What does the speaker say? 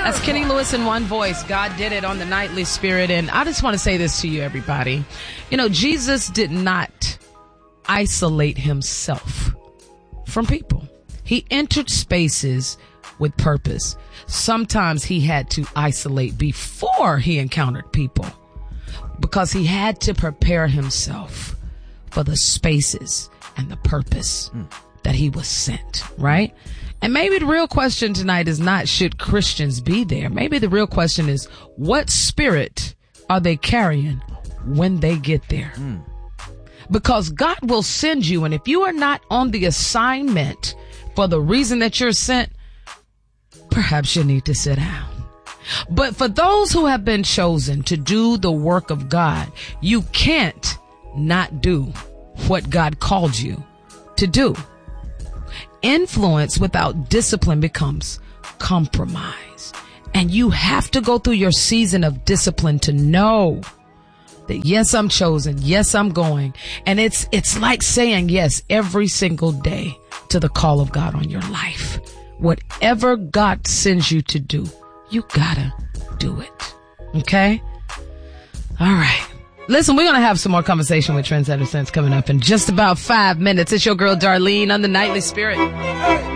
That's Kenny Lewis in one voice. God did it on the Nightly Spirit. And I just want to say this to you, everybody. You know, Jesus did not isolate himself from people. He entered spaces with purpose. Sometimes he had to isolate before he encountered people because he had to prepare himself for the spaces and the purpose that he was sent, right? And maybe the real question tonight is not should Christians be there? Maybe the real question is what spirit are they carrying when they get there? Because God will send you, and if you are not on the assignment for the reason that you're sent, perhaps you need to sit down. But for those who have been chosen to do the work of God, you can't not do what God called you to do. Influence without discipline becomes compromise. And you have to go through your season of discipline to know that yes, I'm chosen. Yes, I'm going. And it's like saying yes every single day to the call of God on your life. Whatever God sends you to do, you gotta do it. Okay? All right. Listen, we're going to have some more conversation with Trendsetter Sense coming up in just about 5 minutes. It's your girl Darlene on the Nightly Spirit.